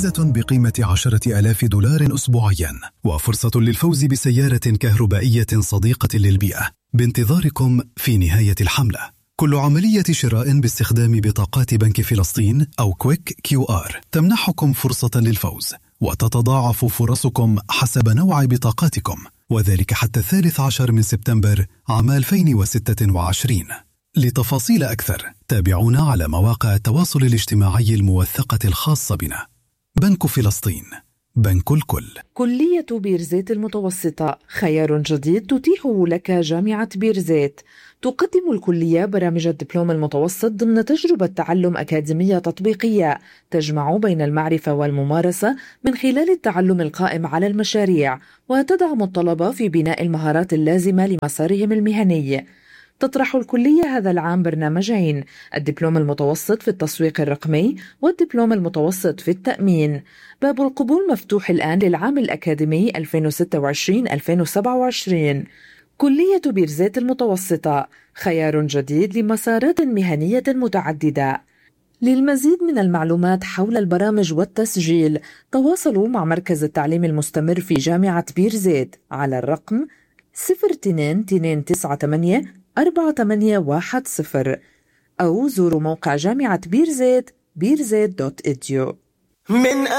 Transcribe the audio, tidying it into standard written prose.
جائزة بقيمة $10,000 أسبوعيا، وفرصة للفوز بسيارة كهربائية صديقة للبيئة بانتظاركم في نهاية الحملة. كل عملية شراء باستخدام بطاقات بنك فلسطين أو كويك QR تمنحكم فرصة للفوز، وتتضاعف فرصكم حسب نوع بطاقاتكم، وذلك حتى 13 سبتمبر عام 2026. لتفاصيل أكثر تابعونا على مواقع التواصل الاجتماعي الموثقة الخاصة بنا. بنك فلسطين، بنك الكل. كلية بيرزيت المتوسطة خيار جديد تتيحه لك جامعة بيرزيت. تقدم الكلية برامج الدبلوم المتوسط ضمن تجربة تعلم أكاديمية تطبيقية تجمع بين المعرفة والممارسة من خلال التعلم القائم على المشاريع، وتدعم الطلبة في بناء المهارات اللازمة لمسارهم المهني. تطرح الكلية هذا العام برنامجين: الدبلوم المتوسط في التسويق الرقمي والدبلوم المتوسط في التأمين. باب القبول مفتوح الآن للعام الأكاديمي 2026-2027. كلية بيرزيت المتوسطة خيار جديد لمسارات مهنية متعددة. للمزيد من المعلومات حول البرامج والتسجيل تواصلوا مع مركز التعليم المستمر في جامعة بيرزيت على الرقم 02-298-4810 أو زوروا موقع جامعة بيرزيت بيرزيت.edu.